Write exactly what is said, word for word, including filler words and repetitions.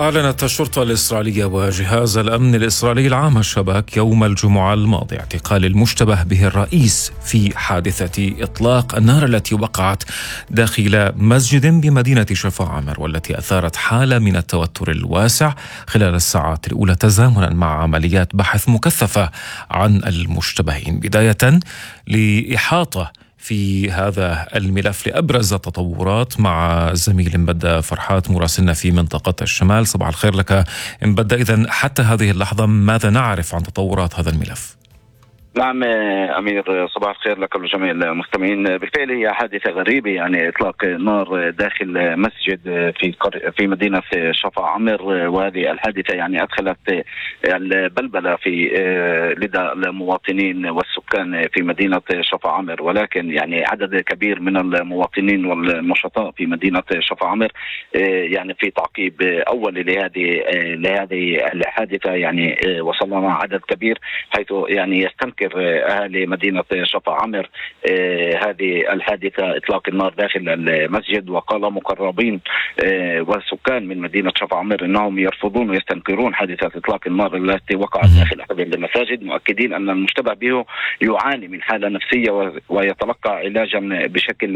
أعلنت الشرطة الإسرائيلية وجهاز الأمن الإسرائيلي العام الشباك يوم الجمعة الماضي اعتقال المشتبه به الرئيس في حادثة إطلاق النار التي وقعت داخل مسجد بمدينة شفا عامر، والتي أثارت حالة من التوتر الواسع خلال الساعات الأولى تزامنا مع عمليات بحث مكثفة عن المشتبهين. بداية لإحاطة في هذا الملف لأبرز التطورات مع زميل مبدأ فرحات مراسلنا في منطقة الشمال. صباح الخير لك مبدأ. إذن حتى هذه اللحظة ماذا نعرف عن تطورات هذا الملف؟ نعم أمير، صباح الخير لك ولجميع المستمعين. بالفعل هي حادثة غريبة، يعني إطلاق نار داخل مسجد في في مدينة شفا عامر، وهذه الحادثة يعني أدخلت البلبلة في لدى المواطنين والسكان في مدينة شفا عامر، ولكن يعني عدد كبير من المواطنين والنشطاء في مدينة شفا عامر يعني في تعقيب أول لهذه لهذه الحادثة يعني وصلنا عدد كبير، حيث يعني يستنكر أهالي مدينة شفا عامر هذه الحادثة إطلاق النار داخل المسجد. وقال مقربين والسكان من مدينة شفا عامر أنهم يرفضون ويستنكرون حادثة إطلاق النار التي وقعت داخل أحد المساجد، مؤكدين أن المشتبه به يعاني من حالة نفسية ويتلقى علاجا بشكل